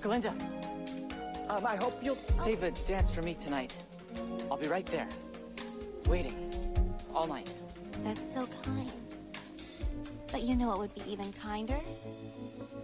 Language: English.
Glinda, I hope you'll save a dance for me tonight. I'll be right there, waiting, all night. That's so kind. But you know what would be even kinder?